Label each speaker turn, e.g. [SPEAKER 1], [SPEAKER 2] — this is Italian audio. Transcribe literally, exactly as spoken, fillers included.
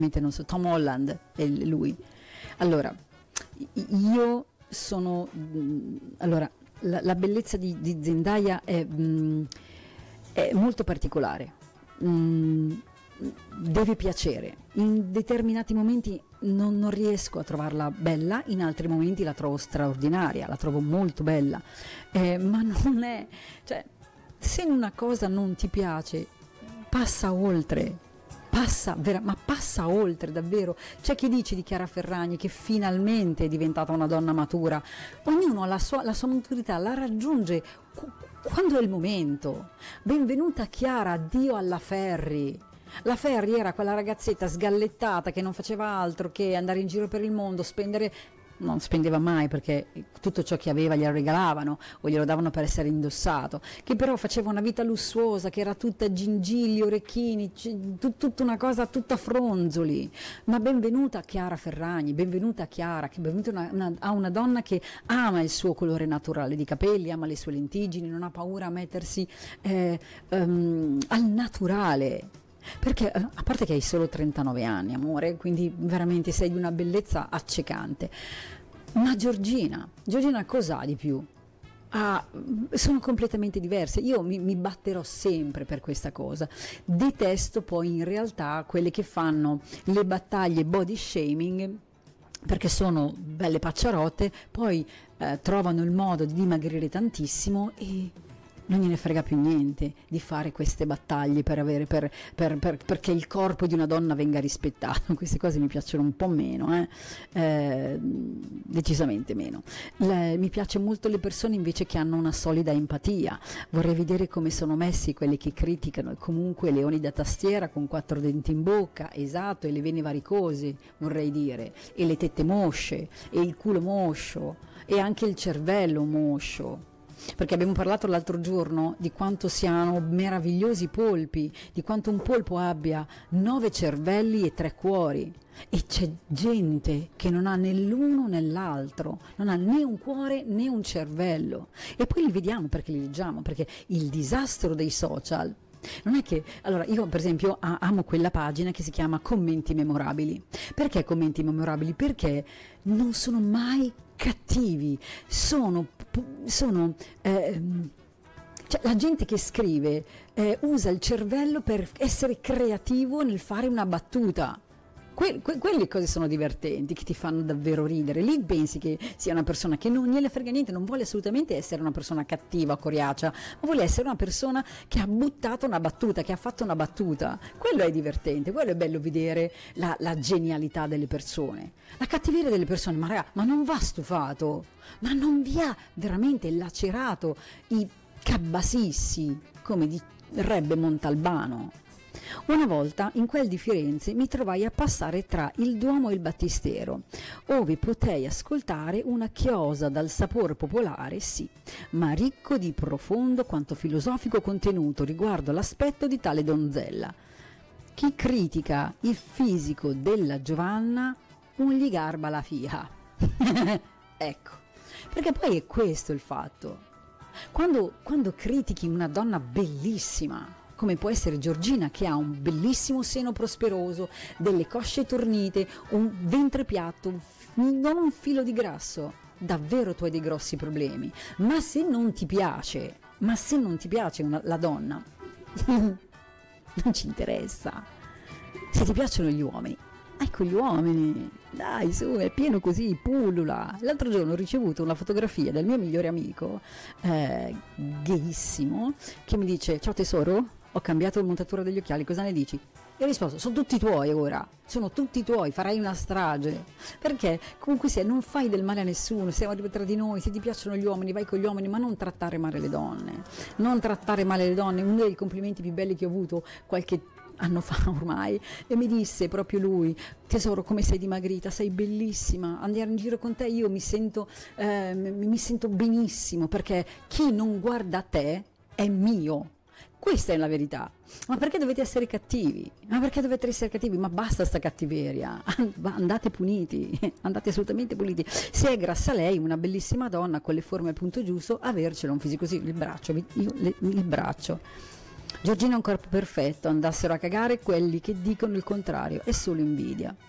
[SPEAKER 1] non so, Tom Holland è lui. Allora, io sono, allora, la, la bellezza di, di Zendaya è, è molto particolare, deve piacere, in determinati momenti non, non riesco a trovarla bella, in altri momenti la trovo straordinaria, la trovo molto bella, eh, ma non è, cioè, se una cosa non ti piace, passa oltre. Passa, vera, ma passa oltre davvero. C'è chi dice di Chiara Ferragni che finalmente è diventata una donna matura. Ognuno ha la sua, la sua maturità, la raggiunge quando è il momento. Benvenuta Chiara, addio alla Ferri. La Ferri era quella ragazzetta sgallettata che non faceva altro che andare in giro per il mondo, spendere, non spendeva mai perché tutto ciò che aveva glielo regalavano o glielo davano per essere indossato, che però faceva una vita lussuosa, che era tutta gingilli, orecchini, tut, tutta una cosa tutta fronzoli. Ma benvenuta Chiara Ferragni, benvenuta Chiara, che benvenuta una, una, a una donna che ama il suo colore naturale di capelli, ama le sue lentiggini, non ha paura a mettersi eh, um, al naturale. Perché a parte che hai solo trentanove anni, amore, quindi veramente sei di una bellezza accecante. Ma Giorgina, Giorgina cos'ha di più? Ah, sono completamente diverse. Io mi, mi batterò sempre per questa cosa. Detesto poi in realtà quelle che fanno le battaglie body shaming, perché sono belle pacciarotte, poi eh, trovano il modo di dimagrire tantissimo e non gliene frega più niente di fare queste battaglie per avere, per, per, per, perché il corpo di una donna venga rispettato. Queste cose mi piacciono un po' meno, eh? Eh, decisamente meno. Le, mi piace molto le persone invece che hanno una solida empatia. Vorrei vedere come sono messi quelli che criticano e comunque leoni da tastiera con quattro denti in bocca, esatto, e le vene varicose, vorrei dire, e le tette mosce, e il culo moscio, e anche il cervello moscio. Perché abbiamo parlato l'altro giorno di quanto siano meravigliosi i polpi, di quanto un polpo abbia nove cervelli e tre cuori, e c'è gente che non ha né l'uno né l'altro, non ha né un cuore né un cervello, e poi li vediamo perché li leggiamo, perché il disastro dei social non è che, allora io per esempio amo quella pagina che si chiama Commenti Memorabili. Perché commenti memorabili? Perché non sono mai cattivi, sono, sono eh, cioè, la gente che scrive eh, usa il cervello per essere creativo nel fare una battuta. Que- que- quelle cose sono divertenti, che ti fanno davvero ridere. Lì pensi che sia una persona che non gliene frega niente, non vuole assolutamente essere una persona cattiva o coriacea, ma vuole essere una persona che ha buttato una battuta, che ha fatto una battuta. Quello è divertente, quello è bello vedere la, la genialità delle persone, la cattiveria delle persone. Ma raga, ma non va stufato? Ma non vi ha veramente lacerato i cabbasissi, come direbbe Montalbano? Una volta in quel di Firenze mi trovai a passare tra il Duomo e il Battistero, ove potei ascoltare una chiosa dal sapore popolare, sì, ma ricco di profondo quanto filosofico contenuto riguardo l'aspetto di tale donzella. Chi critica il fisico della Giovanna non gli garba la fia. Ecco, perché poi è questo il fatto. Quando, quando critichi una donna bellissima, come può essere Giorgina, che ha un bellissimo seno prosperoso, delle cosce tornite, un ventre piatto, non un filo di grasso, davvero tu hai dei grossi problemi. Ma se non ti piace, ma se non ti piace una, la donna, non ci interessa. Se ti piacciono gli uomini, ecco gli uomini, dai su, è pieno così, pullula. L'altro giorno ho ricevuto una fotografia del mio migliore amico, eh, gayissimo, che mi dice: ciao tesoro, ho cambiato la montatura degli occhiali, cosa ne dici? E ho risposto: sono tutti tuoi ora, sono tutti tuoi, farai una strage. Perché comunque sia, non fai del male a nessuno, siamo tra di noi, se ti piacciono gli uomini vai con gli uomini, ma non trattare male le donne, non trattare male le donne. Uno dei complimenti più belli che ho avuto qualche anno fa ormai, e mi disse proprio lui: tesoro, come sei dimagrita, sei bellissima, andare in giro con te io mi sento, eh, mi sento benissimo, perché chi non guarda a te è mio. Questa è la verità. Ma perché dovete essere cattivi? Ma perché dovete essere cattivi? Ma basta sta cattiveria. Andate puniti, andate assolutamente puniti. Se è grassa lei, una bellissima donna con le forme al punto giusto, avercelo un fisico così, il braccio, io, le, il braccio. Giorgina ha un corpo perfetto, andassero a cagare quelli che dicono il contrario, è solo invidia.